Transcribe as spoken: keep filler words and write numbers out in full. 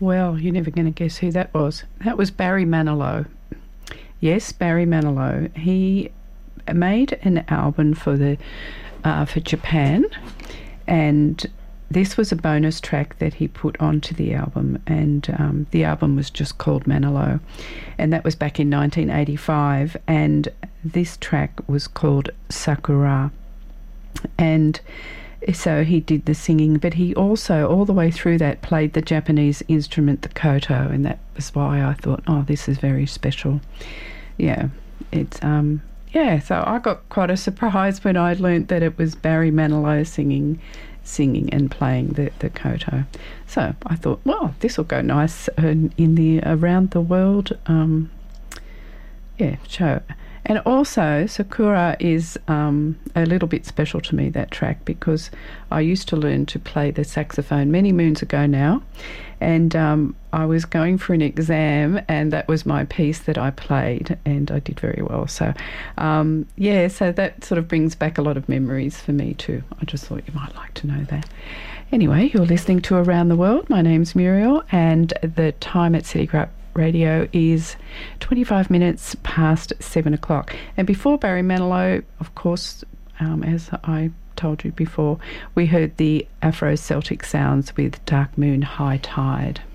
Well, you're never going to guess who that was. That was Barry Manilow. Yes, Barry Manilow. He made an album for the uh, for Japan, and this was a bonus track that he put onto the album, and um, the album was just called Manilow, and that was back in nineteen eighty-five, and this track was called Sakura. And so he did the singing, but he also, all the way through that, played the Japanese instrument, the koto, and that was why I thought, oh, this is very special. Yeah, it's, um, yeah, so I got quite a surprise when I learnt that it was Barry Manilow singing singing and playing the, the koto. So I thought, well, this will go nice in, in the Around the World, um, yeah, show. And also, Sakura is um, a little bit special to me, that track, because I used to learn to play the saxophone many moons ago now, and um, I was going for an exam, and that was my piece that I played, and I did very well. So, um, yeah, so that sort of brings back a lot of memories for me too. I just thought you might like to know that. Anyway, you're listening to Around the World. My name's Muriel, and the time at City Crap Radio is twenty-five minutes past seven o'clock. And before Barry Manilow, of course, um, as I told you before, we heard the Afro-Celtic sounds with Dark Moon, High Tide.